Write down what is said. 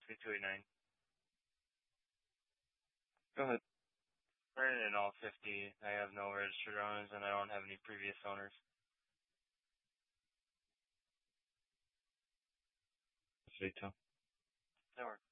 2289. Go ahead. Running in all 50. I have no registered owners and I don't have any previous owners. Sweet, Tom. That works.